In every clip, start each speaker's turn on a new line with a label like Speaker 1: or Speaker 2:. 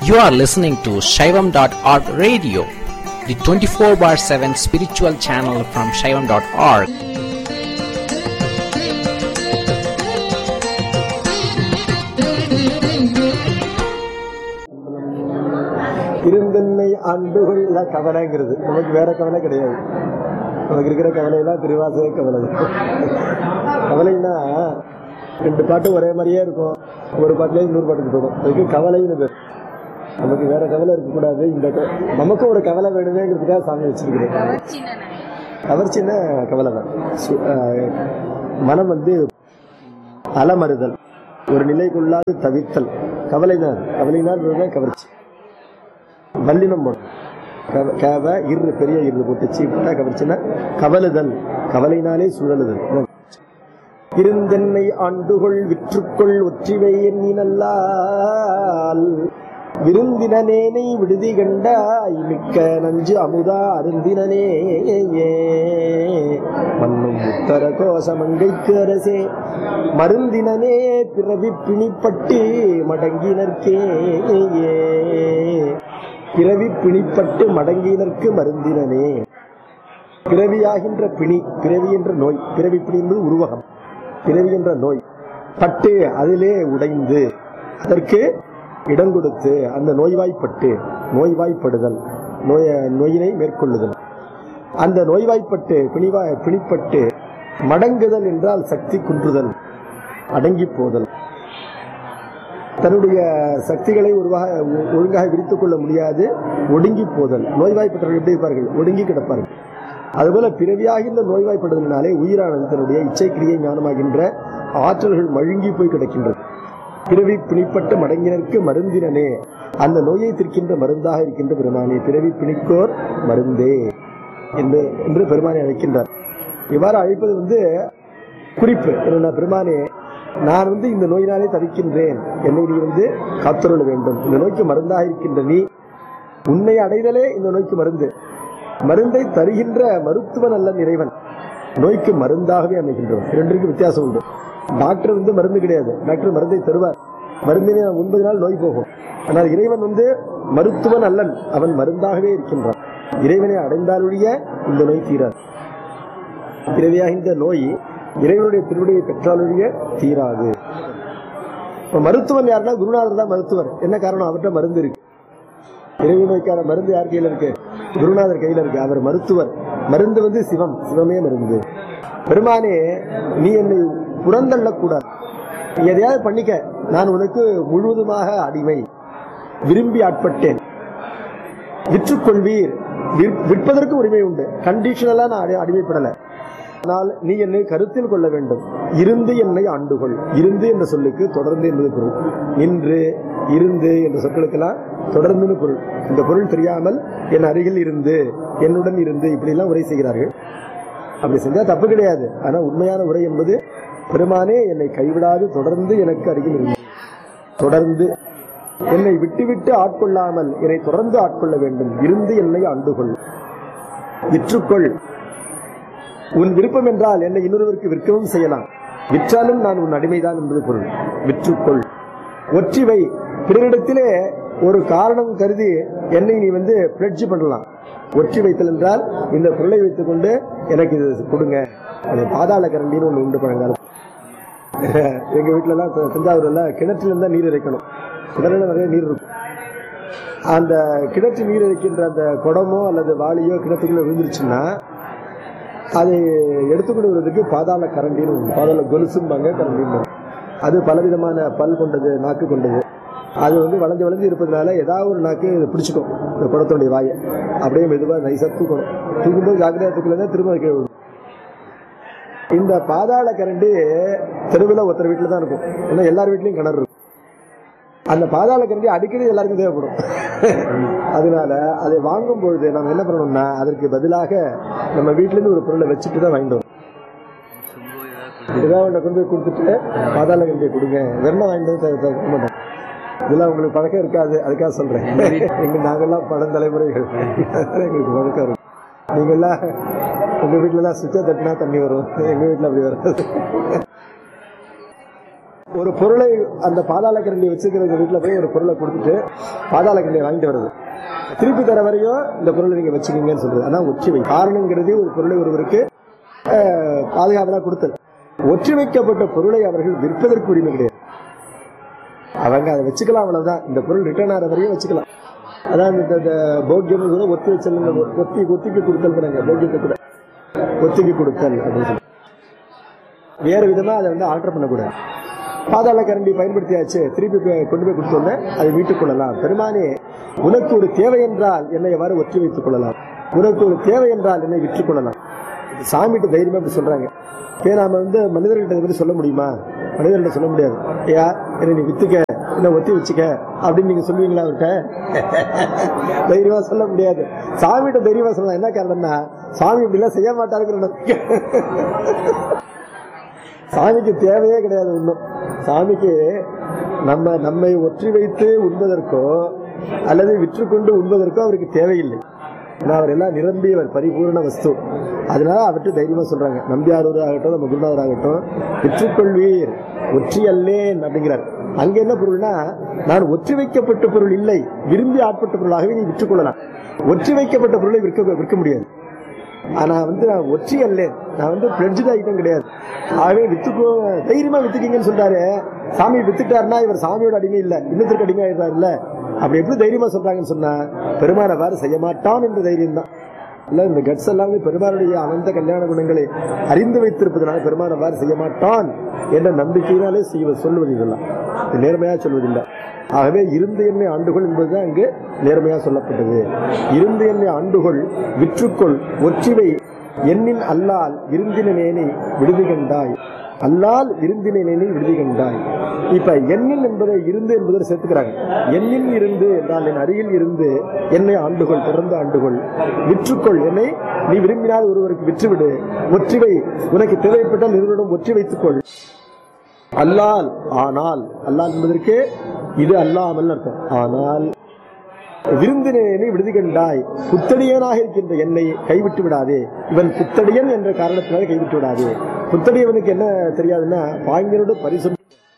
Speaker 1: You are listening to Shaivam.org radio, the 24/7 spiritual channel from Shaivam.org.
Speaker 2: இருந்தன்னை ஆண்டுகள் கவலைங்கிறது நமக்கு வேற கவலை கிடையாது. நமக்கு இருக்கிற கவலையெல்லாம் திருவாசக கவலை. கவலைன்னா ரெண்டு பாட்டு ஒரே மாதிரியே இருக்கும், ஒரு பாட்டுல இன்னொரு பாட்டுக்கு போடும். அதுக்கு கவலைன்னு பேர். நமக்கு வேற கவலை இருக்கக்கூடாது, இந்த நமக்கும் ஒரு கவலை வேணுமேங்கிறதுக்காக சாமி வச்சிருக்கிறேன். கவர்ச்சின்னா கவலை தான். மனம் அலமறுதல், ஒரு நிலைக்குள்ளாது தவித்தல், கவலை தான். கவலைதான் கவர்ச்சி. வல்லினம் போடும். பெரிய இரு போட்டு சீட்டா கவர்ச்சின்னா கவலுதல், கவலைனாலே சுழலுதல். இருந்தென்னை ஆண்டுகள் விற்றுக்கொள் ஒற்றிவை எண்ணினல்லால் விருந்தினனேனை விடுதி கண்டாய் மிக்க நஞ்சு அமுதா அருந்தினனே மன்னும் உத்தர கோசமங்கைக்கு அரசே மருந்தினனே பிறவி பிணிப்பட்டு மடங்கினர்க்கே பிறவி பிணிப்பட்டு மடங்கினர்க்கு மருந்தினனே. பிறவியாகின்ற பிணி, பிறவி என்ற நோய், பிறவி பிணி என்பது உருவகம், பிறவி என்ற நோய் பட்டு அதிலே உடைந்து அதற்கு இடம் கொடுத்து அந்த நோய்வாய்ப்பட்டு, நோய்வாய்ப்படுதல், நோயினை மேற்கொள்ளுதல், அந்த நோய்வாய்ப்பட்டு பிணிப்பட்டு மடங்குதல் என்றால் சக்தி குன்றுதல், அடங்கி போதல், தன்னுடைய சக்திகளை ஒழுங்காக விரித்துக் கொள்ள முடியாது, ஒடுங்கி போதல். நோய்வாய்ப்பட்டவர்கள் எப்படி இருப்பார்கள்? ஒடுங்கி கிடப்பார்கள். அதுபோல பிறவியாகின்ற நோய்வாய்ப்படுதலினாலே உயிரானது தன்னுடைய இச்சைக்கிரியை ஞானமாகின்ற ஆற்றல்கள் மழுங்கி போய் கிடக்கின்றது. பிறவி பிணிப்பட்ட மடங்கினருக்கு மருந்தினனே, அந்த நோயை தீர்க்கின்ற மருந்தாக இருக்கின்ற பெருமானே, பிறவி பிணிக்கோர் மருந்தே என்று பெருமானை அழைக்கின்றார். இவ்வாறு அழைப்பது குறிப்பு என்னன்னா, பெருமானே நான் இந்த நோயினாலே தவிக்கின்றேன், என்னை நீ காத்தருள வேண்டும். இந்த நோய்க்கு மருந்தாக இருக்கின்ற நீ, உன்னை அடைதலே இந்த நோய்க்கு மருந்து. மருந்தை தருகின்ற மருத்துவன் அல்ல இறைவன், நோய்க்கு மருந்தாகவே அமைகின்றவன். இரண்டிற்கு வித்தியாசம் உண்டு. டாக்டர் மருந்து கிடையாது, டாக்டர் மருந்தை தருவார், மருந்தினை 9 நாள் நோய் போகும். ஆனால் இறைவன் மருத்துவன் அல்லன், அவன் மருந்தாகவே இருக்கின்றான். இறைவனை அடைந்தாலுடைய இந்த நோய் தீராது. பிறவியாகின்ற நோய் இறைவனுடைய திருவிடையை பெற்றாலுடைய தீராது. இப்ப மருத்துவன் யாருன்னா குருநாதர் தான் மருத்துவர். என்ன காரணம்? அவர்கிட்ட மருந்து இருக்கு. இறைவி நோய்க்கான மருந்து யார் கையில இருக்கு? குருநாதர் கையில இருக்கு. அவர் மருத்துவர். மருந்து சிவம், சிவமே மருந்து. பெருமானே நீ என்னை புறந்தள்ளக்கூடாது, நீ எதையாவது பண்ணிக்க, நான் உனக்கு முழுவதுமாக அடிமை, விரும்பி ஆட்பட்டேன். விற்றுக்கொள்வீர், விற்பதற்கு உரிமை உண்டு, கண்டிஷனலா நான் அடிமைப்படல. ஆனால் நீ என்னை கருத்தில் கொள்ள வேண்டும். இருந்து என்னை ஆண்டுகொள். இருந்து என்ற சொல்லுக்கு தொடர்ந்து என்பது பொருள். இன்று இருந்து என்ற சொற்களுக்கெல்லாம் தொடர்ந்து பொருள். இந்த பொருள் தெரியாமல் என் அருகில் இருந்து, என்னுடன் இருந்து இப்படி எல்லாம் உரை செய்கிறார்கள். அப்படி செஞ்சா தப்பு கிடையாது. ஆனா உண்மையான உரை என்பது பெருமானே என்னை கைவிடாது தொடர்ந்து எனக்கு அருகில் இருந்து, தொடர்ந்து என்னை விட்டு ஆட்கொள்ளாமல் என்னை தொடர்ந்து ஆட்கொள்ள வேண்டும். இருந்து என்னை ஆண்டுகொள். விற்றுக்கொள், உன் விருப்பம் என்றால் என்னை இன்னொருவருக்கு விற்கவும் செய்யலாம், விற்றாலும் நான் உன் அடிமைதான் என்பது பொருள். விற்றுக்கொள். ஒற்றிவை, பிறரிடத்திலே ஒரு காரணம் கருதி என்னை நீ பிளட்ஜ் பண்ணலாம். ஒற்றி வைத்தல் என்றால் இந்த பொருளை வைத்துக் கொண்டு எனக்கு இது கொடுங்க. அது பாதாள கரண்டின்னு ஒண்ணு உண்டு பழங்காலம். எங்க வீட்டுல எல்லாம் தஞ்சாவூர்ல கிணற்றுல இருந்தா நீர் இறைக்கணும். கிணறுல நிறைய நீர் இருக்கும். அந்த கிணற்று நீர் இறைக்கின்ற அந்த குடமோ அல்லது வாளியோ கிணத்துக்குள்ள விழுந்துருச்சுன்னா அதை எடுத்துக்கொள்வதற்கு பாதாள கரண்டின்னு, பாதாள கொலுசும்பாங்க, கரண்டின்னு. அது பலவிதமான பல் கொண்டது, நாக்கு கொண்டது. அது வளைஞ்சு இருப்பதனால ஏதாவது ஒரு நாக்கு பிடிச்சிக்கும் இந்த குடத்தோடைய வாயை. அப்படியே மெதுவா நைசா தூக்கணும். தூக்கும்போது ஜாக்கிரதையா திரும்ப வைக்க விடும். இந்த பாதாள கரண்டி தெருவில் ஒருத்தர் வீட்டுல தான் இருக்கும், ஏன்னா எல்லார் வீட்லயும் கிணறு இருக்கும். அந்த பாதாள கரண்டி அடிக்கடி எல்லாருக்கும் தேவைப்படும். அதனால அதை வாங்கும் பொழுது நம்ம என்ன பண்ணணும்னா, அதற்கு பதிலாக நம்ம வீட்டுல இருந்து ஒரு பொருளை வச்சுட்டு தான் வாங்கிட்டு வரும். ஏதாவது கொண்டு போய் கொடுத்துட்டு பாதாள கரண்டியை கொடுங்க, வெண்ணெய் வாங்கிட்டு மாட்டேன். இதெல்லாம் உங்களுக்கு பழக்கம் இருக்காது, அதுக்காக சொல்றேன். நாங்கெல்லாம் பழந்தலைமுறைகள், எங்களுக்கு பழக்கம் இருக்கும். நீங்கெல்லாம் உங்க வீட்டுல எல்லாம் சுவிட்சை தட்டினா தண்ணி வரும், எங்க வீட்டுல அப்படி வராது. ஒரு பொருளை அந்த பாதாள கரண்டி வச்சுக்கிற வீட்டுல போய் ஒரு பொருளை கொடுத்துட்டு பாதாள கரண்டியை வாங்கிட்டு வருது, திருப்பி தர வரையும் இந்த பொருளை நீங்க வச்சுக்கீங்கன்னு சொல்றது. அதான் ஒற்றிவை. காரணங்கிறது ஒரு பொருளை ஒருவருக்கு பாதுகாப்பா கொடுத்தல். ஒற்றி வைக்கப்பட்ட பொருளை அவர்கள் விற்பதற்கு உரிமை கிடையாது. அவங்க அதை வச்சுக்கலாம், அவ்வளவுதான். இந்த பொருள் ரிட்டர்ன் ஆகிற வரையும் வச்சுக்கலாம். அதான் இந்த போக்கியம் கூட ஒத்தி வச்சல், ஒத்திக்கு கொடுத்தல் பண்ணாங்க. போக்கியத்தை கூட ஒத்திக்கு கொடுத்தல் அப்படின்னு சொல்லி வேற விதமா அதை வந்து ஆல்டர் பண்ணக்கூடாது. பாதாள கரண்டி பயன்படுத்தியாச்சு, திருப்பி கொண்டு போய் கொடுத்தோன்னே அதை வீட்டுக் கொள்ளலாம். பெருமானே, உனக்கு ஒரு தேவை என்றால் என்னை எவ்வாறு ஒற்றி வைத்துக் கொள்ளலாம், உனக்கு ஒரு தேவை என்றால் என்னை விற்றுக் கொள்ளலாம். சாமிட்டு தைரியமா இப்படி சொல்றாங்க. நாம வந்து மனிதர்கிட்ட பற்றி சொல்ல முடியுமா? மனிதர்கிட்ட சொல்ல முடியாது. ஐயா, என்னை நீ வித்துக்க, என்ன ஒத்தி வச்சுக்க அப்படின்னு நீங்க சொல்லுவீங்களா? அவர்கிட்ட தைரியமா சொல்ல முடியாது. சாமிகிட்ட தைரியமா சொல்லலாம். என்ன காரணம்னா, சாமி இப்படி எல்லாம் செய்ய மாட்டாருங்கிற சாமிக்கு தேவையே கிடையாது. ஒன்றும் சாமிக்கு நம்மை ஒற்றி வைத்து உண்பதற்கோ அல்லது விற்றுக்கொண்டு உண்பதற்கோ அவருக்கு தேவையில்லை. அவர் எல்லாம் நிரம்பியவர், பரிபூர்ண வஸ்து. அதனால அவற்றை தைரியமா சொல்றாங்க. நம்பியாரூராகட்டும், நம்ம குருநாதராகட்டும், விற்றுக்கொள்வீர், ஒற்றி அல்லேன் அப்படிங்கிறார். அங்க என்ன பொருள்னா, நான் ஒற்றி வைக்கப்பட்ட பொருள் இல்லை, விரும்பி ஆட்பட்ட பொருளாகவே நீ விற்றுக்கொள்ளலாம். ஒற்றி வைக்கப்பட்ட பொருளை விற்க முடியாது. ஆனா வந்து நான் ஒற்றி அல்லேன், நான் வந்து பிளட்ஜ் ஐட்டம் கிடையாது. ஆகவே தைரியமா வித்துக்கீங்கன்னு சொல்றாரு. சாமி வித்துட்டாருன்னா இவர் சாமியோட அடிமை இல்ல, இன்னத்திற்கு அடிமை ஆயிடுறாரு இல்ல. அப்படி எப்படி தைரியமா சொல்றாங்கன்னு சொன்னா, பெருமாள் அவ்வாறு செய்ய மாட்டான் என்ற தைரியம் தான். இல்ல, இந்த கட்ஸ் எல்லாமே பெருமாளுடைய அனந்த கல்யாண குணங்களை அறிந்து வைத்திருப்பதனால பெருமாள் அவ்வாறு செய்ய மாட்டான் என்ற நம்பிக்கையினாலே சொல்லுவது இதெல்லாம் நேர்மையா சொல்வதில்லை. ஆகவே இருந்து என்னை ஆண்டுகொள் என்பதுதான் இங்கு நேர்மையா சொல்லப்பட்டது. இருந்து என்னை ஆண்டுகொள், விற்றுக்கொள், ஒற்றிவை, எண்ணின் அல்லால் விருந்தினேனை விடுதி கண்டாய், அல்லால் விருந்தினேனை விடுதி கண்டாய். இப்ப எண்ணின் என்பதை இருந்து என்பதை சேர்த்துக்கிறாங்க. எண்ணின் இருந்து என்றால் என் அருகில் இருந்து என்னை ஆண்டுகொள், தொடர்ந்து ஆண்டுகொள். விற்றுக்கொள், என்னை நீ விரும்பினால் ஒருவருக்கு விற்றுவிடு. ஒற்றிவை, உனக்கு தேவைப்பட்டால் நிறுவனம் ஒற்றி வைத்துக்கொள். அல்லால், ஆனால், அல்லால் என்பதற்கு இது அல்லாமல் அர்த்தம். ஆனால் விருந்தினேனை விடுதி கண்டாய், புத்தடியனாக இருக்கின்ற என்னை கைவிட்டு விடாதே. இவன் புத்தடியன் என்ற காரணத்தினால கைவிட்டு விடாதே. புத்தடியவனுக்கு என்ன தெரியாதுன்னா, பாங்கியனோட பரிசு.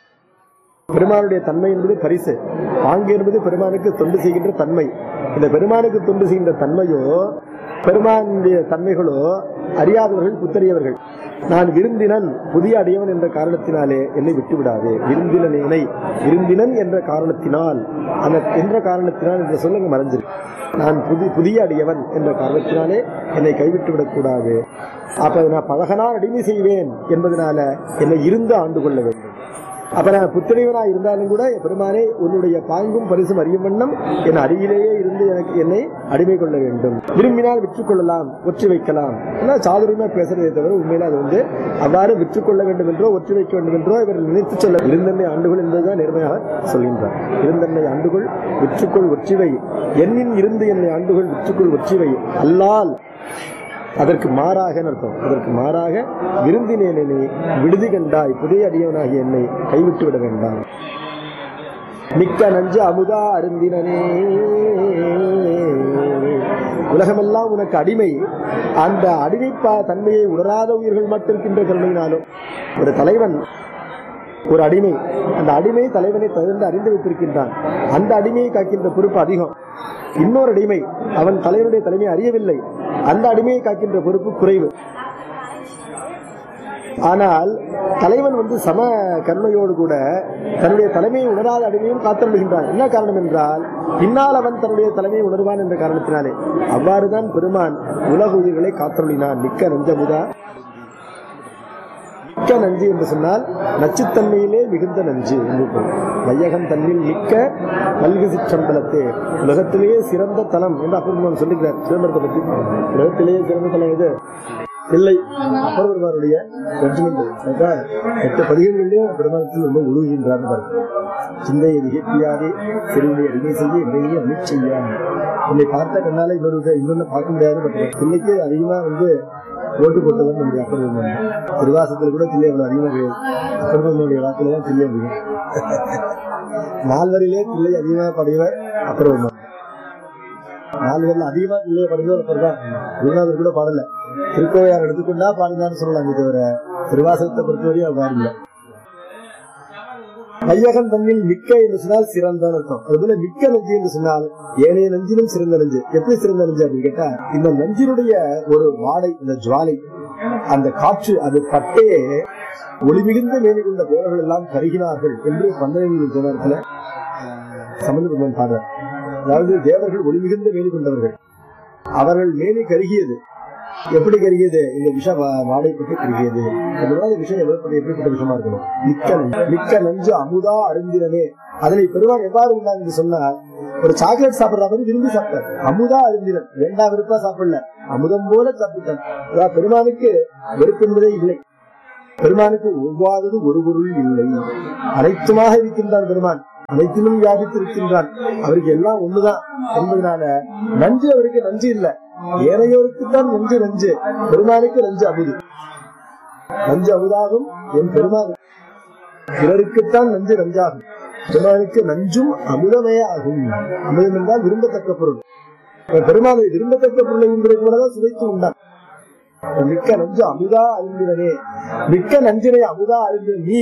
Speaker 2: பெருமானுடைய தன்மை என்பது பரிசு, பாங்கு என்பது பெருமானுக்கு தொண்டு செய்கின்ற தன்மை. இந்த பெருமானுக்கு தொண்டு செய்கின்ற தன்மையோ பெருமானுடைய தன்மைகளோ அறியாதவர்கள் புத்தறியவர்கள். நான் விருந்தினன், புதிய அடியவன் என்ற காரணத்தினாலே என்னை விட்டு விடாதே. விருந்தினனை, விருந்தினன் என்ற காரணத்தினால், அந்த என்ற காரணத்தினால் என்ற சொல்லுங்க மறைஞ்சிரு. நான் புதிய அடியவன் என்ற காரணத்தினாலே என்னை கைவிட்டு விடக்கூடாது. அப்ப நான் பழகனா அடிமை செய்வேன் என்பதனால என்னை இருந்து ஆண்டு கொள்ள வேண்டும். அப்ப நான் புத்திரைவனா இருந்தாலும் கூட பெருமானே உன்னுடைய பாங்கும் பரிசும் அறியும் வண்ணம் என் அருகிலேயே இருந்து எனக்கு என்னை அடிமை கொள்ள வேண்டும். விரும்பினால் விற்றுக்கொள்ளலாம், ஒற்றி வைக்கலாம். சாதுரியமா பேசுறதை தவிர உண்மையில அது வந்து அவ்வாறு விற்றுக்கொள்ள வேண்டும் என்றோ ஒற்றி வைக்க வேண்டும் என்றோ இவர் நினைத்து சொல்ல. இருந்தன்னை ஆண்டுகள் என்பதுதான் நேர்மையாக சொல்கின்றார். இருந்தன்னை ஆண்டுகள், விற்றுக்கொள், ஒற்றிவை. எண்ணின் இருந்து என்னை ஆண்டுகள், விற்றுக்கொள், ஒற்றிவை. அல்லால், அதற்கு மாறாக அர்த்தம். அதற்கு மாறாக விருந்தினேனை விடுதி கண்டாய், புதிய அடியவனாகிய என்னை கைவிட்டு விட வேண்டாம். மிக்க நஞ்சு அமுதா அருந்தினனே, உலகமெல்லாம் உனக்கு அடிமை. அந்த அடிமை தன்மையை உணராத உயிர்கள் மட்டும் இருக்கின்ற கருணையினாலும் ஒரு தலைவன் ஒரு அடிமை, அந்த அடிமை தலைவனை தகுந்த அறிந்து வைத்திருக்கின்றான். அந்த அடிமையை காக்கின்ற பொறுப்பு அதிகம். இன்னொரு அடிமை அவன் தலைவனுடைய தலைமையை அறியவில்லை, அந்த அடிமையை காக்கின்ற பொறுப்பு குறைவு. ஆனால் தலைவன் வந்து சம கருணையோடு கூட தன்னுடைய தலைமையை உணராத அடிமையும் காத்தருள்கின்றான். என்ன காரணம் என்றால், பின்னால் அவன் தன்னுடைய தலைமையை உணர்வான் என்ற காரணத்தினாலே. அவ்வாறுதான் பெருமான் உலக உயிர்களை காத்தருளினான். மிக்க நஞ்சமுதா, மிக்க நஞ்சு என்று சொன்னால் நச்சுத்தன்மையிலே மிகுந்த நஞ்சு. வையகம் தன்னில் மிக்க மல்கு சிற்றம்பலத்தே, உலகத்திலேயே சிறந்த தலம் என்று அப்பெருமான் சொல்லுகிறார். சிதம்பரத்தை பற்றி உலகத்திலேயே சிறந்த தலம் எது? இல்லை. அப்பெருமானுடைய 8 பதிகங்களிலேயே பெருமானத்தில் ரொம்ப உழுகின்றார். சிந்தையை நிகழ்த்தியாரே சிறுவனை அடிமை செய்ய என்னையே அமிட் செய்ய. என்னை பார்த்த கண்ணால இன்னொன்னு பார்க்க முடியாது. பிள்ளைக்கு அதிகமா வந்து ஓட்டு போட்டவன் நம்முடைய அப்பெருமான். திருவாசத்தில் கூட தில்லை அவ்வளவு அதிகமா கிடையாது. அப்பெருமானுடைய வாக்குல தான் தில்லை அதிகம். 4 வரியிலே தில்லை அதிகமா படையவர் அப்பெருமான். 4 வரியில அதிகமா தில்லையை படையவர் அப்பதான். குருநாதர் கூட பாடல. திருக்கோவையார் எடுத்துக்கொண்டா பாடினான்னு சொல்லலாம். தவிர திருவாசகத்தை பொறுத்தவரையும் பாடல. வையகன் தன்னில் மிக்க என்று சொன்னால் சிறந்த அர்த்தம். அதுபோல மிக்க நஞ்சு என்று சொன்னால் ஏனைய நஞ்சிலும் சிறந்த நஞ்சு. எப்படி சிறந்த நஞ்சு அப்படின்னு கேட்டா, இந்த நஞ்சினுடைய ஒரு வாடை, இந்த ஜுவாலை, அந்த காற்று, அது பட்டே ஒளிமிகுந்த மேனி கொண்ட தேவர்கள் எல்லாம் கருகினார்கள் என்று 12 ஜனத்துல சம்பந்தப்பட்ட பாடுறார். அதாவது தேவர்கள் ஒளிமிகுந்த மேனி கொண்டவர்கள், அவர்கள் மேனி கருகியது. எப்படி கருகியது? இந்த விஷ வாடைப்பட்டு கருகியது. அதனால விஷயம் எப்படிப்பட்ட விஷயமா இருக்கணும்? மிக்க நஞ்சு அமுதா அருந்தினே. அதனை பெருமான் எவ்வாறு உண்டாங்க என்று சொன்னார், ஒரு சாக்லேட் சாப்பிடுற மாதிரி விரும்பி சாப்பிட்டார். அமுதா அருந்தினன், வேண்டாம் விருப்பா சாப்பிடல, அமுதம் போல சாப்பிட்டான். அதாவது பெருமானுக்கு வெறுப்பு என்பதே இல்லை. பெருமானுக்கு ஒவ்வாதது ஒரு பொருள் இல்லை, அனைத்துமாக இருக்கின்றான் பெருமான், அனைத்திலும் வியாபித்திருக்கின்றான். அவருக்கு எல்லாம் ஒண்ணுதான் என்பதனால நஞ்சு அவருக்கு நஞ்சு இல்ல. ஏனையோருக்குத்தான் நஞ்சு நஞ்சு, பெருமானுக்கு நஞ்சு அமுது. நஞ்சு அமுதாகும் என் பெருமான், பிறருக்குத்தான் நஞ்சு நஞ்சாகும். பெருமானுக்கு நஞ்சும் அமுதமே ஆகும். அமுதம் என்றால் விரும்பத்தக்க பொருள். பெருமானை விரும்பத்தக்க பொருளை உங்களுக்குதான் சுவைத்து உண்டான். மிக்க நஞ்சு அமுதா அறிந்தினே. மிக்க நஞ்சினை அமுதா அறிந்த நீ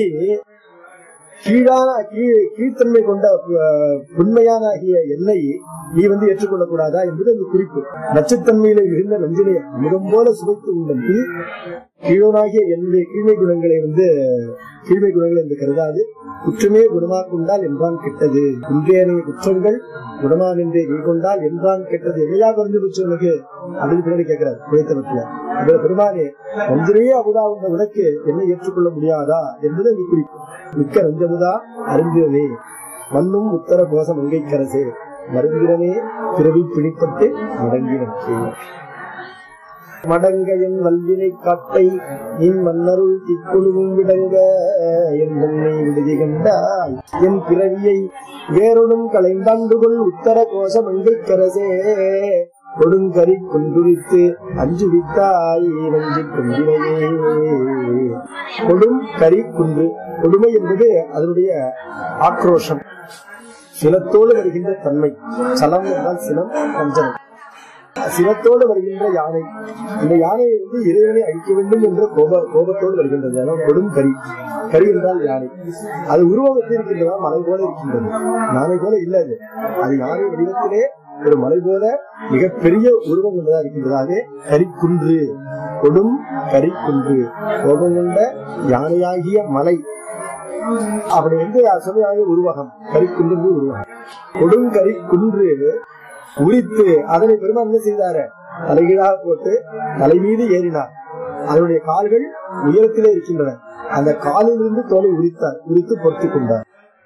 Speaker 2: கீழ்த்தன்மை கொண்ட உண்மையான என்னை நீ ஏற்றுக்கொள்ளக் கூடாதா என்பது அந்த குறிப்பு. நச்சுத்தன்மையில மிகுந்த நஞ்சினை அமுதம் போல சுவைத்து உண்டு கீழோனாகிய என்னுடைய கீழ்மை குணங்களை என்று கருதாது குற்றமே குணமாக்கொண்டால் என்றான் கெட்டது. குன்றேனைய குற்றங்கள் குணமான் என்றே நீ கொண்டால் என்றான் கெட்டது. என்னையா குறைஞ்சு போச்சவனுக்கு அப்படின்னு பின்னாடி கேட்கிறார் குறைத்தவத்துல. அதுல பெருமானே நஞ்சினையே அமுதா உண்ட உனக்கு என்னை ஏற்றுக்கொள்ள முடியாதா என்பது அந்த குறிப்பு. மிக்க நஞ்சமுதா அறிந்திரனே மண்ணும் உத்தர கோசம் மங்கை கரசே மருந்திரனே பிறவி பிடிப்பட்டு மடங்கினே. மடங்க என் வல்வினை காட்டை நின் மன்னருள் திக்குழுவும் விடங்க என்னை விடுதி கண்டாய் என் பிறவியை வேறொடும் கலைந்தாண்டுகொள் உத்தர கோஷ மங்கை கரசே கொடுங்கரி குன்றுரித்து அஞ்சுவித்தாய் நஞ்சு குன்றினையே. கொடும் கரி குன்று, கொடுமை என்பது அதனுடைய ஆக்ரோஷம், சினத்தோடு வருகின்ற தன்மை. சலம் என்றால் சினம், பஞ்சனம். சினத்தோடு வருகின்ற யானை, இந்த யானையை இறைவனை அழிக்க வேண்டும் என்ற கோபத்தோடு வருகின்றது. கொடும் கரி, கரி என்றால் யானை. அது உருவம் எப்படி இருக்கின்றதா? மலை போல இருக்கின்றது. யானை போல இல்ல, அது யானை வடிவத்திலே ஒரு மலை போல மிகப்பெரிய உருவம் கொண்டதா இருக்கின்றதாக கரிக்குன்று, கொடும் கரிக்குன்று, கோபம் கொண்ட யானையாகிய மலை. அப்படி அசமையாக உருவகம் கரிக்குன்று உருவகம். கொடுங்கரி குன்று உரித்து அதனை பெருமான் என்ன செய்தாரு? தலைகீழாக போட்டு தலை மீது ஏறினார். அதனுடைய கால்கள் உயரத்திலே இருக்கின்றன. அந்த காலில் இருந்து தோலை உரித்தார், உரித்து பொறுத்து கொண்டார்.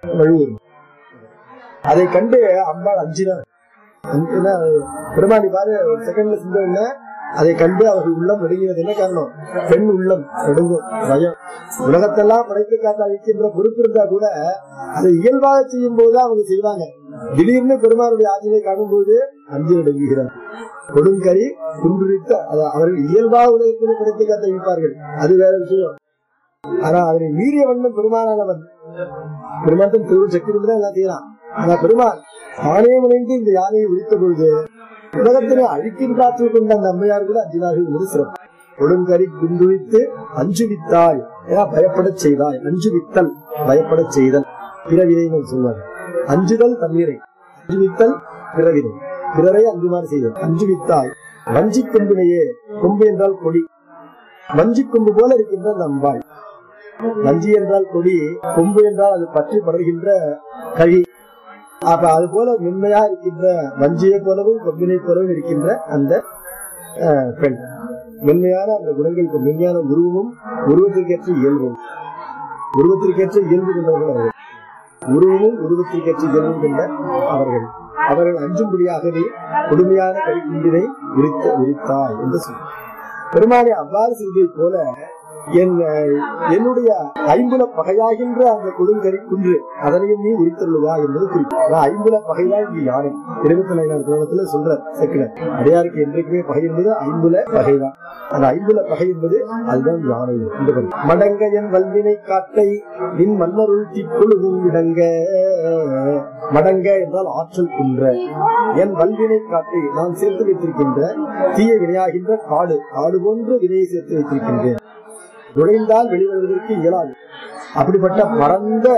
Speaker 2: அதை கண்டு அம்பாள் அஞ்சினார். பெருமானி பாரு ஒரு செகண்ட்ல சிந்தன, அதை கண்டு அவர்கள் உள்ளம் நடுங்கினது. என்ன காரணம்? பெண் உள்ளம் நடுங்கும், பயம். உலகத்தெல்லாம் படைத்து காத்து அழிக்கின்ற பொறுப்பு இருந்தா கூட அதை இயல்பாக செய்யும் போதுதான் அவங்க செய்வாங்க. திடீர்னு பெருமானுடைய ஆட்சியை காணும் போது அஞ்சு நடுங்குகிறார். கொடுங்கரி குன்றுரித்து அவர்கள் இயல்பாக உலகத்திலே படைத்து காத்து அழிப்பார்கள், அது வேற விஷயம். ஆனா அதனை மீறிய வண்ணம் பெருமானவன், பெருமான் திருவுள் சக்தி கொண்டுதான் எல்லாம் செய்யலாம். ஆனா பெருமான் தானே முனைந்து இந்த யானையை உரித்த பொழுது உலகத்தினை அழிக்கின்றாற்று கொண்ட அந்த அம்மையார் கூட அஞ்சினார்கள் என்பது சிறப்பு. கொடுங்கரி குண்டுவித்து அஞ்சுவித்தாய், பயப்பட செய்தாய். அஞ்சுவித்தல் பயப்பட செய்தல், பிறவினை சொல்வார். அஞ்சுதல் தண்ணீரை, அஞ்சுவித்தல் பிறவினை, பிறரை அஞ்சுமாறு செய்தல். அஞ்சுவித்தாய் வஞ்சி கொம்பினையே, கொம்பு என்றால் கொடி, வஞ்சி கொம்பு போல இருக்கின்ற அந்த அம்பாள். வஞ்சி என்றால் கொடி, கொம்பு என்றால் அது பற்றி படர்கின்ற கழி. அப்ப அது போல மென்மையா இருக்கின்ற வஞ்சியை போலவும் கொம்பினை போலவும் இருக்கின்ற அந்த பெண், மென்மையான அந்த குணங்களுக்கு மென்மையான உருவமும் உருவத்திற்கேற்ற இயல்பும், உருவத்திற்கேற்ற இயல்பு கொண்டவர்கள் அவர்கள். உருவமும் உருவத்திற்கேற்ற இயல்பும் கொண்ட அவர்கள். அவர்கள் அஞ்சும்படியாக நீ கொடுமையான கைக்குண்டினை உரித்தாய் என்று சொல்ல. பெருமானை அவ்வாறு செய்ததை போல என்னுடைய ஐம்புல பகையாகின்ற அந்த கொடுங்கரி குன்று அதனையும் நீ உரித்தருள்வா என்பது குறிப்பு. ஐம்புல பகைதான் இங்கு யானை. 24ஆம் திருமணத்துல சொல்ற செக்குல அடையாருக்கு என்றைக்குமே பகை என்பது ஐம்புல பகைதான். அந்த ஐம்புல பகை என்பது அதுதான் யானை. மடங்க என் வல்வினை காட்டை நின் மன்னருள் திக்குழுவும் விடங்க. மடங்க என்றால் ஆற்றல் குன்ற. என் வல்வினை காட்டை நான் சேர்த்து வைத்திருக்கின்ற தீய வினையாகின்ற காடு, காடு போன்ற வினையை சேர்த்து வைத்திருக்கின்றேன். நுழைந்தால் வெளிவருவதற்கு இயலாது. அப்படிப்பட்ட பரந்த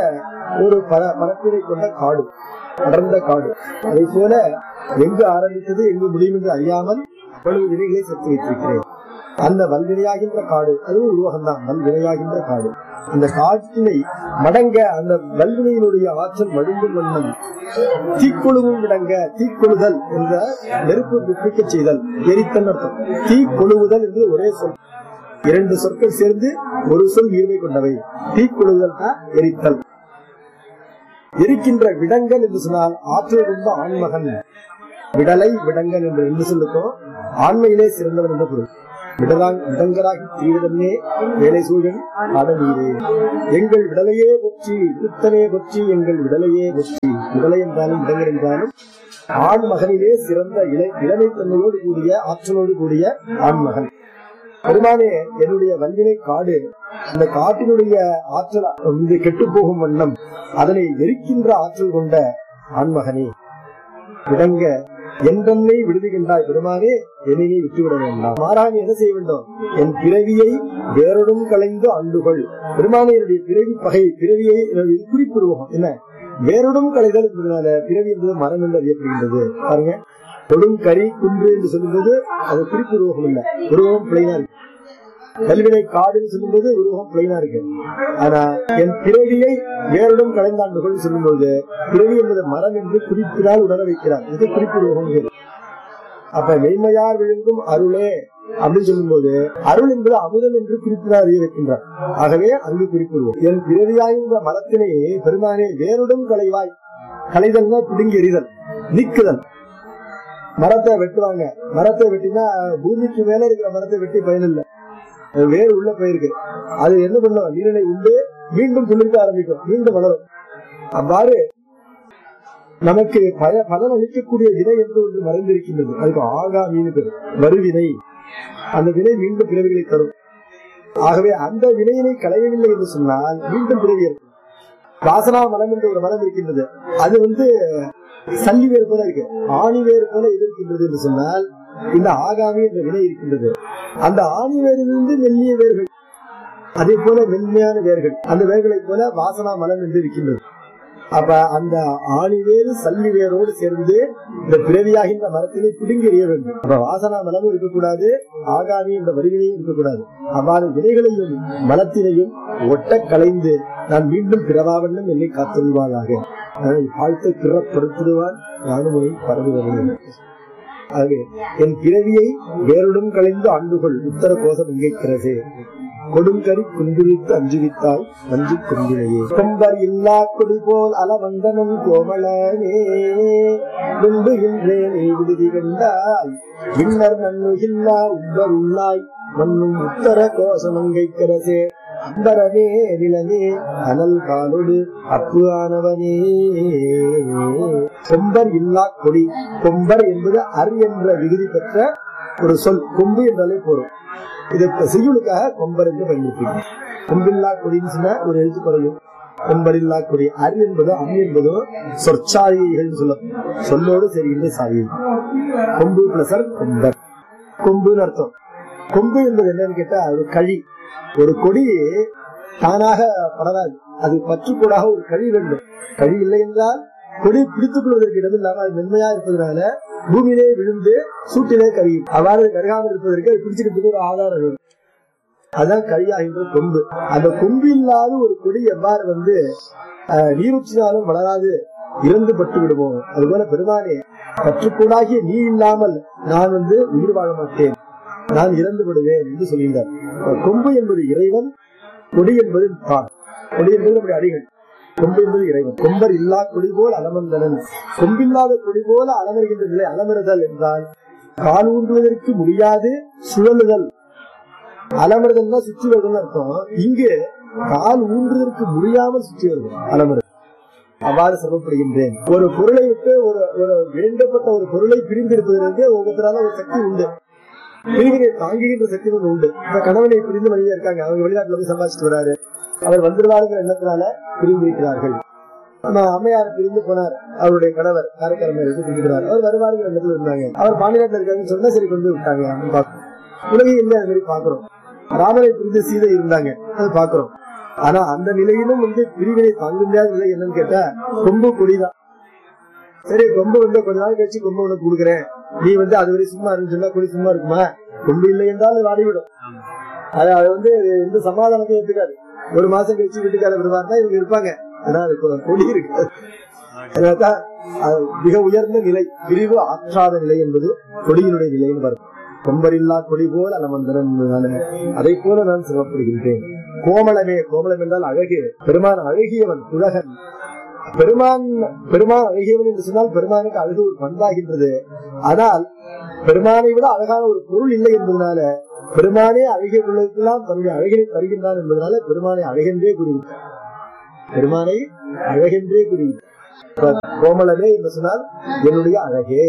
Speaker 2: ஒரு பரப்பினை கொண்ட காடு, அடர்ந்த காடு. அதை போல எங்கு ஆரம்பித்தது எங்கு முடியும் என்று அறியாமல் அவ்வளவு வினைகளை சேர்த்து வைத்திருக்கிறேன். அந்த வல்வினையாகின்ற காடு, அதுவும் உருவகம்தான். வல்வினையாகின்ற காடு, அந்த காட்டினை மடங்க அந்த வல்வினையினுடைய ஆற்றல் மழுங்கும் வண்ணம் தீக்கொழுவும் விடங்க. தீக்கொழுதல் என்ற நெருப்பு விற்பிக்க செய்தல், எரித்தல் அர்த்தம். தீக்கொழுவுதல் என்று ஒரே சொல், இரண்டு சொற்கள் சேர்ந்து ஒரு சொல் ஈர்மை கொண்டவை. தீக்கொழுதல் தான் எரித்தல். எரிக்கின்ற விடங்கல் என்று சொன்னால் ஆற்றல் கொண்ட ஆண்மகன். விடலை விடங்கல் என்று ரெண்டு சொல்லுக்கும் ஆண்மையிலே சிறந்தவன் என்ற பொருள். விடங்கராகி தீவிரமே வேலை சூழன் அடநீரே. எங்கள் விடலையே பொற்றி புத்தனே பொற்றி எங்கள் விடலையே பொற்றி. விடலை என்றாலும் விடங்கர் என்றாலும் ஆண் மகனிலே சிறந்த இளமை தன்மையோடு கூடிய ஆற்றலோடு கூடிய ஆண்மகன். பெருமானே, என்னுடைய வல்வினை காடு, அந்த காட்டினுடைய ஆற்றல் கெட்டு போகும் வண்ணம் அதனை எரிக்கின்ற ஆற்றல் கொண்ட ஆண்மகனே, விடங்க என்றென்னை விடுதுகின்றாய். பெருமானே, என்னையே விட்டுவிட வேண்டாம். மாறாக என்ன செய்ய வேண்டும்? என் பிறவியை வேறொடும் கலைந்து ஆண்டுகள். பெருமானே, என்னுடைய பிறவி பகை, பிறவியை குறிப்பிடுவோம். என்ன வேறொடும் கலைதல் என்பதனால பிறவி என்பது மரம் என்று அறியப்படுகின்றது. பாருங்க, கொடும் கரி குன்று என்று சொல்லும்போது அது குறிப்பிடுவோம் இல்ல, உருவகம் பிளைனா இருக்கு. கல்வினை காடுன்னு சொல்லும்போது உருவகம் பிளைனா இருக்கு. ஆனா என் பிறவியை வேறொடும் கலைந்தாண்டுகள் சொல்லும்போது பிறவி என்பது மரம் என்று குறிப்பிடால் உணர வைக்கிறார். இது குறிப்பிடுவோம். அப்ப மெய்மையார் விழுங்கும் அருளே அப்படின்னு சொல்லும் போது அருள் என்பது அமுதம் என்று குறிப்பிடார் அறிய வைக்கின்றார். ஆகவே அங்கு குறிப்பிடுவோம். என் பிறவியாகின்ற மரத்தினை பெருமானே வேறொடும் கலைவாய். கலைதல்னா பிடுங்கி எறிதல், நீக்குதல். மரத்தை வெட்டுவாங்க, மரத்தை வெட்டினா பூமிக்கு மேல இருக்கிற மரத்தை வெட்டி பயனில்லை, வேறு உள்ள போயிருக்கு. அது என்ன பண்ணும்? நீரினை உண்டு மீண்டும் துளிர்க்க ஆரம்பிக்கும், மீண்டும் வளரும். அவ்வாறு நமக்கு பலன் அளிக்கக்கூடிய வினை என்று ஒன்று மறைந்திருக்கின்றது. அதுக்கு ஆகாமீனு பேர், வருவினை. அந்த வினை மீண்டும் பிறவிகளை தரும். ஆகவே அந்த வினையினை களையவில்லை என்று சொன்னால் மீண்டும் பிறவி இருக்கும். வாசனா மலம் என்ற ஒரு மலம் இருக்கின்றது. அது சல்லி வேறு போல இருக்கு, ஆணி வேறு போல இருக்கின்றது என்று சொன்னால் இந்த ஆகாமி என்ற வினை இருக்கின்றது. அந்த ஆணி வேரிலிருந்து மெல்லிய வேர்கள், அதே போல மென்மையான வேர்கள், அந்த வேர்களை போல வாசனா மலம் என்று இருக்கின்றது. அப்ப அந்த ஆணி வேறு சல்லி வேரோடு சேர்ந்து இந்த பிறவியாகின்ற மரத்தினை பிடுங்கி எறிய வேண்டும். அப்ப வாசனா மலமும் இருக்கக்கூடாது, ஆகாமி என்ற வருவினையும் இருக்கக்கூடாது. அவ்வாறு வினைகளையும் மலத்தினையும் ஒட்ட கலைந்து நான் மீண்டும் பிறவாவண்ணம் என்னை காத்துள்வாயாக. வாழ்த்தை பிறப்படுத்திடுவான் நானும் பரவுகிறேன். ஆகவே என் பிறவியை வேறுடன் கலைந்து ஆண்டுகள் உத்தர கோஷம் இங்கைக்கிறதே. கொடுங்கரி குந்துவித்து அஞ்சுவித்தாய் நஞ்சு கொண்டினையே. கொம்பர் இல்லா கொடி போல் அலவந்தனும் கோமளனே விண்டுகின்றேன் விடுதி கண்டாய். விண்ணர் நன்னுகில்லா உப்பர் உள்ளாய் மண்ணும் உத்தர கோஷம் அங்கைக்கிறதே. அம்பரமே நிலனே அனல் காலோடு அப்பு ஆனவனே. கொம்பர் இல்லா கொடி. கொம்பர் என்பது அர் என்ற விகுதி பெற்ற ஒரு சொல். கொம்பு என்றாலே போறோம். இதை செய்யுளுக்காக கொம்பர் என்று பயன்படுத்தினோம். கொம்பில்லா கொடின்னு சொன்ன ஒரு எழுத்து குறையும். கொம்பரில்லா கொடி. அர் என்பதோ அம் என்பதோ சொற்சாரிகள் சொல்லும், சொல்லோடு சரிகின்ற சாரியை. கொம்பு பிளஸ் கொம்பர், கொம்புன்னு அர்த்தம். கொம்பு என்பது என்னன்னு கேட்டா ஒரு கழி. ஒரு கொடி தானாக படராது, அது பற்றுக்கூடாக ஒரு கழி வேண்டும். கழி இல்லை என்றால் கொடி பிடித்துக் கொள்வதற்கு இடமில்லாம அது மென்மையா இருப்பதனால பூமியிலே விழுந்து சூட்டிலே கருகும். அவ்வாறு கருகாமல் இருப்பதற்கு அது பிடிச்சிக்கிறதுக்கு ஒரு ஆதாரம் வேண்டும். அதுதான் கழியாகின்ற கொம்பு. அந்த கொம்பு இல்லாத ஒரு கொடி எவ்வாறு நீரூற்றினாலும் வளராது, இறந்து பட்டு விடுவோம். அதுபோல பெருமானே, பற்றுக்கூடாகிய நீ இல்லாமல் நான் உயிர் வாழ மாட்டேன், நான் இறந்து விடுவேன் என்று சொல்கின்றார். கொம்பு என்பது இறைவன், கொடி என்பது தான். கொடி என்பது நம்முடைய அடிகள், கொம்பு என்பது இறைவன். கொம்பர் இல்லா கொடி போல் அலமந்தனன். கொம்பில்லாத கொடி போல அலமருகின்ற நிலை. அலமறுதல் என்றால் கால் ஊன்றுவதற்கு முடியாது சுழலுதல். அலமறுதல் தான் சுற்றி வருதல் அர்த்தம். இங்கு கால் ஊன்றுவதற்கு முடியாமல் சுற்றி வருது அலமறுதல். அவ்வாறு சொல்லப்படுகின்றேன். ஒரு பொருளை விட்டு ஒரு வேண்டப்பட்ட ஒரு பொருளை பிரிந்திருப்பதற்கு ஒவ்வொருத்தரால ஒரு சக்தி உண்டு, பிரிவினை தாங்குகின்ற சக்தி ஒன்று உண்டு. இப்ப கணவனை பிரிந்து மனைவியா இருக்காங்க, அவங்க வெளிநாட்டுல போய் சம்பாதிச்சுட்டு வராரு, அவர் வந்துருவாருங்கிற எண்ணத்தினால பிரிந்திருக்கிறார்கள். அம்மையார் பிரிந்து போனார், அவருடைய கணவர் காரைக்காரமையாருக்கு பிரிக்கிறார், அவர் வருவாருங்கிற எண்ணத்துல இருந்தாங்க. அவர் பாண்டிநாட்டில் இருக்காருன்னு சொன்னா சரி கொண்டு விட்டாங்க. உலகையும் இல்லை அது மாதிரி பாக்குறோம். ராமனை பிரிந்து சீதை இருந்தாங்க, அது பாக்குறோம். ஆனா அந்த நிலையிலும் பிரிவினை தாங்க முடியாத நிலை என்னன்னு கேட்டா கொம்பு கொடிதான். சரி, கொம்பு கொஞ்ச நாள் கழிச்சு கொம்பு உனக்கு கொடுக்குறேன், நீ அது வரை சும்மா இருந்து சொன்னா கொடி சும்மா இருக்குமா? கொம்பு இல்லை என்றால் வாடிவிடும். அது எந்த சமாதானத்தையும் எடுத்துக்காது. ஒரு மாசம் கழிச்சு வீட்டுக்கார விடுவாருன்னா இவங்க இருப்பாங்க. ஆனா அது கொடி இருக்காது. அதனால்தான் மிக உயர்ந்த நிலை, பிரிவு ஆற்றாத நிலை என்பது கொடியினுடைய நிலைன்னு வரும். கொம்பரில்லா கொடி போல் அலமந்தனன் என்பதான அதை போல நான் சிறப்படுகின்றேன். கோமளமே, கோமளம் என்றால் அழகு. பெருமான் அழகியவன், உலகன். பெருமான் அழகியவன் என்று சொன்னால் பெருமானுக்கு அழகு ஒரு பண்பாகின்றது. ஆனால் பெருமானை விட அழகான ஒரு பொருள் இல்லை என்பதனால பெருமானே அழகிய பொருளுக்கெல்லாம் தன்னுடைய அழகினை தருகின்றான் என்பதனால பெருமானை அழகென்றே கூறிவிட்டார். பெருமானை அழகென்றே கூறிவிட்டார். கோமளமே என்று சொன்னால் என்னுடைய அழகே.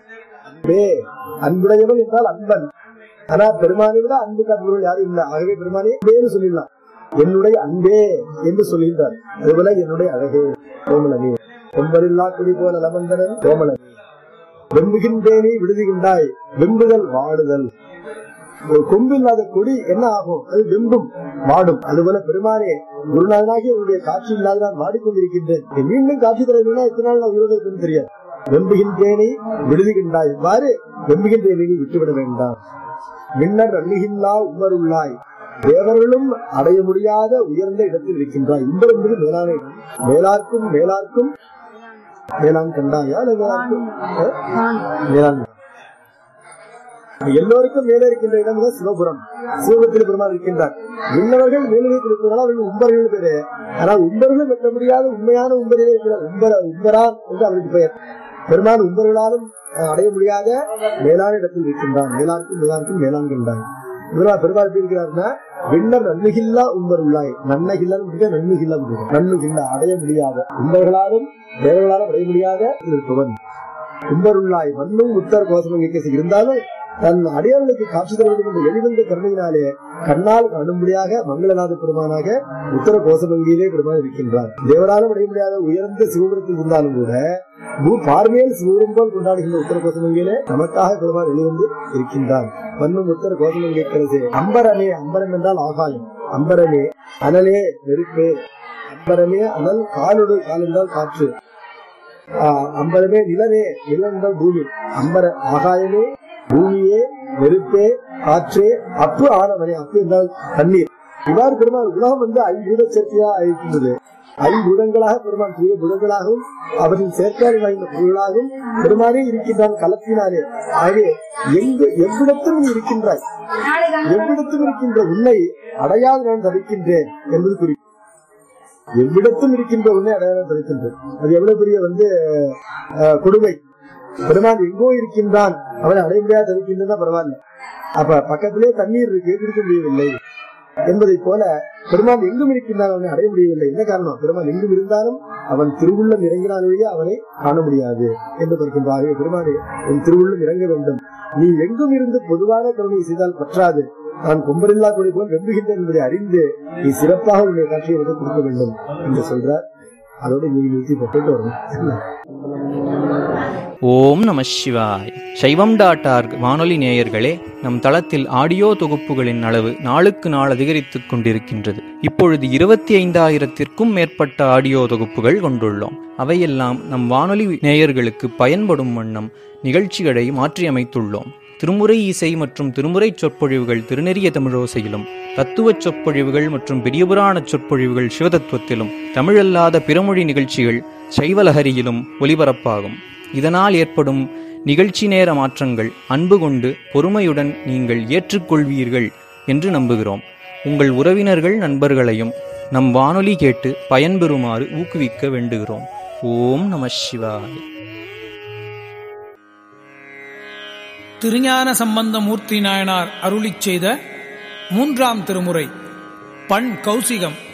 Speaker 2: அன்புடையவன் என்றால் அன்பன். ஆனா பெருமானை விட அன்பு காட்டுபவர்கள் யாரும் இல்லை. ஆகவே பெருமானே அன்பேன்னு சொல்லிடலாம். என்னுடைய அன்பே என்று சொல்கின்றார். அதுபோல என்னுடைய அழகே கோமளமே. கொம்பரில்லா கொடி போல லமந்தனன் கோமளமே. வெம்புகின்றேனே விடுதுகின்றாய், வெம்புதல் வாடுதல். ஒரு கொம்பு இல்லாத கொடி என்ன ஆகும்? அது வெம்பும் வாடும். அதுபோல பெருமானே குருநாதனாகி உன்னுடைய காட்சி இல்லாத நான் வாடிக்கொண்டிருக்கின்றேன். மீண்டும் காட்சி தர வேணும்னா எத்தனை நாள் நான் உயிரோடு இருக்குன்னு தெரியாது. வெம்புகின்றேனை விடுதுகின்றாய், இவ்வாறு வெம்புகின்றேனை விட்டுவிட வேண்டாம். மின்னர் அன்னுகில்லா உமருள்ளாய், தேவர்களும் அடைய முடியாத உயர்ந்த இடத்தில் இருக்கின்றாய். இன்பம் என்பது மேலான இடம். மேலார்க்கும் மேலார்க்கும் மேலான் கண்டாயா? மேலார்க்கும் மேலான் எல்லோருக்கும் மேலே இருக்கின்ற இடம் தான் சிவபுரம். சிவபுரத்தில் பெருமாள் இருக்கின்றார். விண்ணவர்கள் மேலே கொடுப்பதால் அவர்கள் உம்பர்கள் பேரு. ஆனால் உம்பர்களும் வெட்ட முடியாத உண்மையான உம்பரிலே இருக்கிறார். உம்பரான் என்று அவருக்கு பெயர். பெருமாள் உம்பர்களாலும் அடைய முடியாத மேலான இடத்தில் இருக்கின்றான். மேலாருக்கும் மேலாருக்கும் மேலான் கண்டாய். பெருமாள் எப்படி இருக்கிறார்னா, விண்ணர் நன்னுகில்லா உம்பர் உள்ளாய். நன்னகில்லா நன்னுகில்லா நன்னுகில்லா அடைய முடியாத உம்பர்களாலும் தேவர்களாலும் அடைய முடியாத இருப்பவன் உம்பருள்ளாய். மண்ணும் உத்தர் கோசமும் இருந்தாலும் தன் அடியார்களுக்கு காட்சி தர வேண்டும் என்ற எளிவந்த கருணையினாலே கண்ணால் காணும்படியாக மங்களநாத பெருமானாக உத்தர கோசமங்கியிலே பெருமான் இருக்கின்றார். தேவராலும் அடைய முடியாத உயர்ந்த சிவபுரத்தில் இருந்தாலும் கூட பார்வையில் சிவபுரம் போல் கொண்டாடுகின்ற உத்தர கோசமங்கியிலே நமக்காக பெருமான் வெளிவந்து இருக்கின்றார். மண்ணும் உத்தர கோசமங்கை கரசே. அம்பரமே, அம்பரம் என்றால் ஆகாயம். அம்பரமே அனலே நெருப்பே. அம்பரமே அனல், காலோடு கால் என்றால் காற்று. அம்பரமே நிலவே, நிலம் என்றால் பூமி. அம்பர ஆகாயமே, பூமியே, நெருப்பே, காற்றே, அப்பு ஆனவனே. அப்பு என்றால் தண்ணீர். இவ்வாறு பெருமாள் உலகம் ஐம்பூத சேர்க்கையா இருக்கின்றது. ஐம்பூதங்களாக பெருமாள் தூய பூதங்களாகவும் அவற்றின் செயற்கையாக பொருளாகவும் பெருமானே இருக்கின்றான் கலத்தினாலே. ஆகவே எவ்விடத்தும் நீ இருக்கின்றாய், எவ்விடத்தும் இருக்கின்ற உன்னை அடையாது நான் தவிக்கின்றேன் என்பது குறிப்பு. எவ்விடத்தும் இருக்கின்ற உன்னை அடையாளம் தவிக்கின்றேன். அது எவ்வளவு பெரிய கொடுமை. பெருமான் எங்கோ இருக்கின்றான், அவனை அடைய முடியாது தவிக்கின்றா பரவாயில்ல. அப்ப பக்கத்திலே தண்ணீர் இருக்கு, குடிக்க முடியவில்லை என்பதை போல பெருமான் எங்கும் இருக்கின்றான், அவனை அடைய முடியவில்லை. என்ன காரணம்? பெருமான் எங்கும் இருந்தாலும் அவன் திருவுள்ளம் இறங்கினாலேயே அவனை காண முடியாது என்று பார்க்கின்றாக. பெருமானே உன் திருவுள்ளம் இறங்க வேண்டும். நீ எங்கும் இருந்து பொதுவான கருணை செய்தால் பற்றாது. நான் கொம்பரில்லா கொடி போல் வெம்புகின்றேன் என்பதை அறிந்து நீ சிறப்பாக உன்னை காட்சியை எனக்கு கொடுக்க வேண்டும் என்று சொல்றார். அதோடு நீ நிறுத்தி போட்டு வரணும்.
Speaker 3: ஓம் நம சிவாய். சைவம்.org வானொலி நேயர்களே, நம் தளத்தில் ஆடியோ தொகுப்புகளின் அளவு நாளுக்கு நாள் அதிகரித்துக் கொண்டிருக்கின்றது. இப்பொழுது 25,000த்திற்கும் மேற்பட்ட ஆடியோ தொகுப்புகள் கொண்டுள்ளோம். அவையெல்லாம் நம் வானொலி நேயர்களுக்கு பயன்படும் வண்ணம் நிகழ்ச்சிகளை மாற்றியமைத்துள்ளோம். திருமுறை இசை மற்றும் திருமுறை சொற்பொழிவுகள் திருநெறிய தமிழோசையிலும், தத்துவ சொற்பொழிவுகள் மற்றும் பெரியபுராண சொற்பொழிவுகள் சிவதத்துவத்திலும், தமிழல்லாத பிறமொழி நிகழ்ச்சிகள் சைவலஹரியிலும் ஒலிபரப்பாகும். இதனால் ஏற்படும் நிகழ்ச்சி நேர மாற்றங்கள் அன்பு கொண்டு பொறுமையுடன் நீங்கள் ஏற்றுக்கொள்வீர்கள் என்று நம்புகிறோம். உங்கள் உறவினர்கள் நண்பர்களையும் நம் வானொலி கேட்டு பயன்பெறுமாறு ஊக்குவிக்க வேண்டுகிறோம். ஓம் நம சிவாய.
Speaker 4: திருஞான சம்பந்தமூர்த்தி நாயனார் அருளிச் செய்த 3ஆம் திருமுறை பண் கௌசிகம்